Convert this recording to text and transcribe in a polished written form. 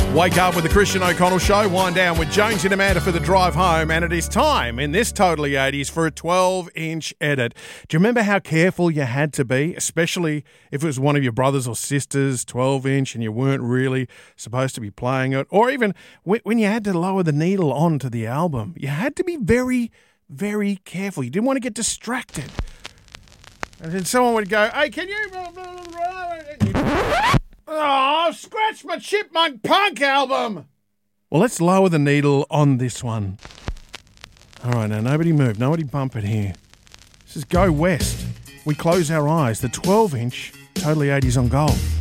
Wake up with the Christian O'Connell Show, wind down with Jones and Amanda for the drive home, and it is time in this Totally 80s for a 12-inch edit. Do you remember how careful you had to be, especially if it was one of your brothers or sisters, 12-inch, and you weren't really supposed to be playing it? Or even when you had to lower the needle onto the album, you had to be very, very careful. You didn't want to get distracted. And then someone would go, hey, can you... Oh, I've scratched my Chipmunk Punk album. Well, let's lower the needle on this one. All right, now, nobody move. Nobody bump it here. This is Go West. We close our eyes. The 12-inch Totally 80s on Gold.